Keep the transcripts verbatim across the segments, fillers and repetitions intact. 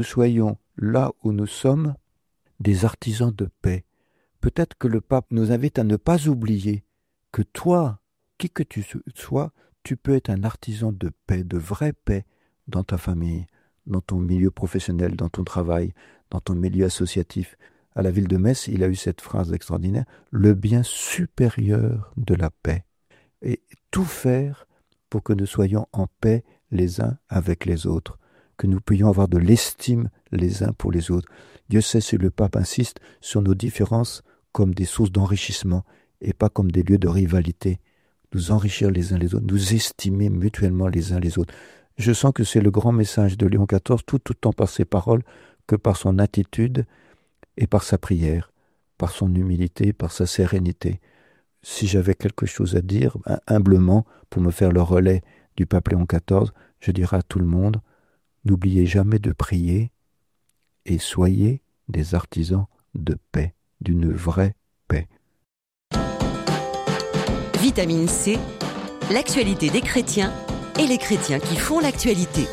Soyons là où nous sommes des artisans de paix. Peut-être que le pape nous invite à ne pas oublier que toi, qui que tu sois, tu peux être un artisan de paix, de vraie paix dans ta famille, dans ton milieu professionnel, dans ton travail, dans ton milieu associatif. À la ville de Metz, il a eu cette phrase extraordinaire, le bien supérieur de la paix. Et tout faire pour que nous soyons en paix les uns avec les autres, que nous puissions avoir de l'estime les uns pour les autres. Dieu sait si le pape insiste sur nos différences comme des sources d'enrichissement et pas comme des lieux de rivalité. Nous enrichir les uns les autres, nous estimer mutuellement les uns les autres. Je sens que c'est le grand message de Léon quatorze, tout autant par ses paroles que par son attitude et par sa prière, par son humilité, par sa sérénité. Si j'avais quelque chose à dire, humblement, pour me faire le relais du pape Léon quatorze, je dirais à tout le monde, n'oubliez jamais de prier et soyez des artisans de paix, d'une vraie paix. Vitamine C, l'actualité des chrétiens et les chrétiens qui font l'actualité.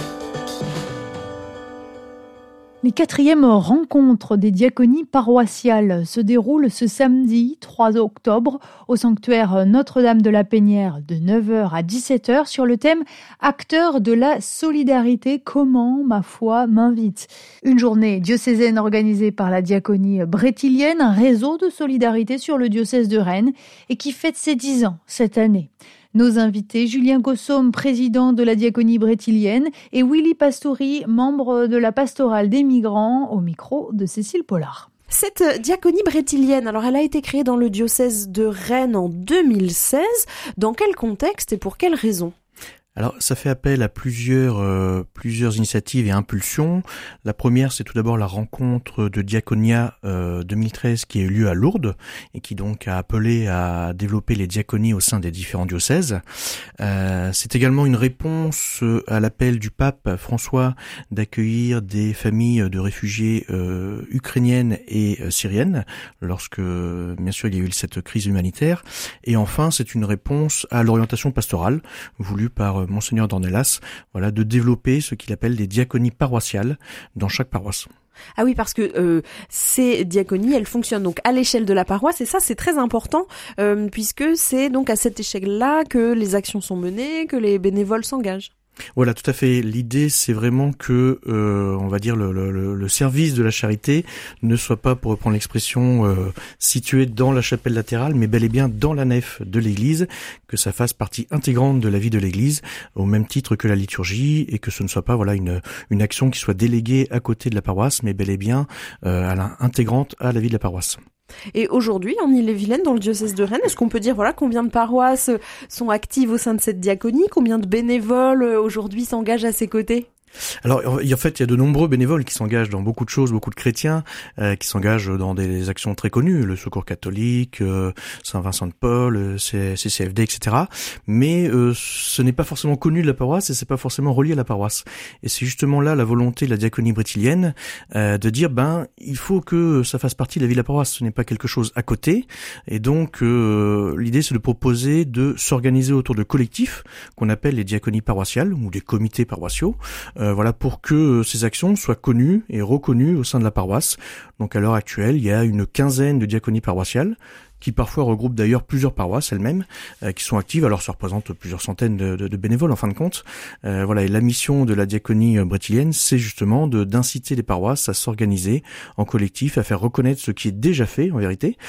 Les quatrièmes rencontres des diaconies paroissiales se déroulent ce samedi trois octobre au sanctuaire Notre-Dame de la Pénière de neuf heures à dix-sept heures sur le thème « Acteurs de la solidarité, comment ma foi m'invite ». Une journée diocésaine organisée par la diaconie brétilienne, un réseau de solidarité sur le diocèse de Rennes et qui fête ses dix ans cette année. Nos invités, Julien Gossomme, président de la diaconie brétilienne, et Willy Pastouri, membre de la pastorale des migrants, au micro de Cécile Pollard. Cette diaconie brétilienne, alors elle a été créée dans le diocèse de Rennes en deux mille seize. Dans quel contexte et pour quelles raisons ? Alors, ça fait appel à plusieurs euh, plusieurs initiatives et impulsions. La première, c'est tout d'abord la rencontre de Diaconia euh, deux mille treize qui a eu lieu à Lourdes et qui donc a appelé à développer les diaconies au sein des différents diocèses. Euh, c'est également une réponse à l'appel du pape François d'accueillir des familles de réfugiés euh, ukrainiennes et euh, syriennes lorsque, bien sûr, il y a eu cette crise humanitaire. Et enfin, c'est une réponse à l'orientation pastorale voulue par Monseigneur Dornelas, voilà, de développer ce qu'il appelle des diaconies paroissiales dans chaque paroisse. Ah oui, parce que euh, ces diaconies, elles fonctionnent donc à l'échelle de la paroisse, et ça c'est très important, euh, puisque c'est donc à cette échelle-là que les actions sont menées, que les bénévoles s'engagent. Voilà, tout à fait. L'idée, c'est vraiment que, euh, on va dire, le, le, le service de la charité ne soit pas, pour reprendre l'expression, euh, situé dans la chapelle latérale, mais bel et bien dans la nef de l'église, que ça fasse partie intégrante de la vie de l'église, au même titre que la liturgie, et que ce ne soit pas, voilà, une, une action qui soit déléguée à côté de la paroisse, mais bel et bien euh, à la, intégrante à la vie de la paroisse. Et aujourd'hui, en Ille-et-Vilaine, dans le diocèse de Rennes, est-ce qu'on peut dire voilà combien de paroisses sont actives au sein de cette diaconie, combien de bénévoles aujourd'hui s'engagent à ses côtés ? Alors, en fait, il y a de nombreux bénévoles qui s'engagent dans beaucoup de choses, beaucoup de chrétiens euh, qui s'engagent dans des actions très connues, le Secours catholique, euh, Saint-Vincent de Paul, C C F D, et cetera. Mais euh, ce n'est pas forcément connu de la paroisse et c'est pas forcément relié à la paroisse. Et c'est justement là la volonté de la diaconie brétilienne euh, de dire, ben, il faut que ça fasse partie de la vie de la paroisse. Ce n'est pas quelque chose à côté. Et donc, euh, l'idée, c'est de proposer de s'organiser autour de collectifs qu'on appelle les diaconies paroissiales ou des comités paroissiaux. Euh, voilà, pour que ces actions soient connues et reconnues au sein de la paroisse. Donc à l'heure actuelle, il y a une quinzaine de diaconies paroissiales qui parfois regroupent d'ailleurs plusieurs paroisses elles-mêmes euh, qui sont actives. Alors ça représente plusieurs centaines de, de, de bénévoles en fin de compte. Euh, voilà, et la mission de la diaconie brétilienne, c'est justement de d'inciter les paroisses à s'organiser en collectif, à faire reconnaître ce qui est déjà fait en vérité.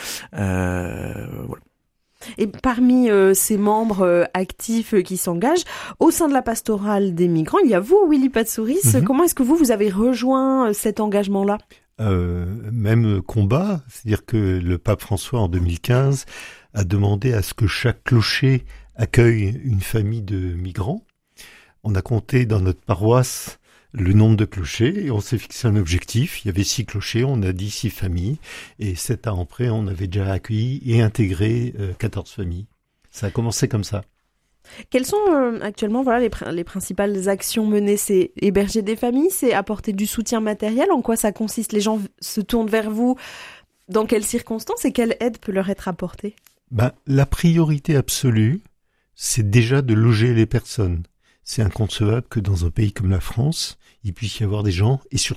Euh, voilà. Et parmi euh, ces membres euh, actifs euh, qui s'engagent, au sein de la pastorale des migrants, il y a vous, Willy Pastouri. Mm-hmm. Comment est-ce que vous, vous avez rejoint euh, cet engagement-là ? euh, Même combat, c'est-à-dire que le pape François, en deux mille quinze, a demandé à ce que chaque clocher accueille une famille de migrants. On a compté dans notre paroisse le nombre de clochers et on s'est fixé un objectif. Il y avait six clochers, on a dit six familles et sept ans après, on avait déjà accueilli et intégré euh, quatorze familles. Ça a commencé comme ça. Quelles sont euh, actuellement voilà les, pr- les principales actions menées ? C'est héberger des familles, c'est apporter du soutien matériel. En quoi ça consiste ? Les gens v- se tournent vers vous. Dans quelles circonstances et quelle aide peut leur être apportée ? Ben, la priorité absolue, c'est déjà de loger les personnes. C'est inconcevable que dans un pays comme la France, il puisse y avoir des gens, et surtout